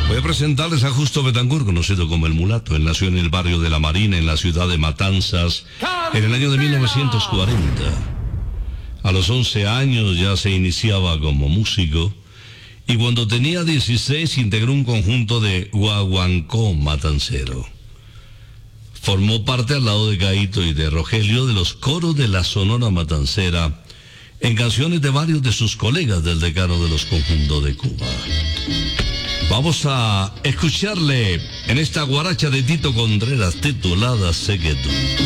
Voy a presentarles a Justo Betancourt, conocido como El Mulato. Él nació en el barrio de La Marina, en la ciudad de Matanzas, en el año de 1940. A los 11 años ya se iniciaba como músico, y cuando tenía 16 integró un conjunto de guaguancó matancero. Formó parte al lado de Gaito y de Rogelio de los coros de la Sonora Matancera, en canciones de varios de sus colegas del decano de los conjuntos de Cuba. Vamos a escucharle en esta guaracha de Tito Contreras titulada Sé que tú.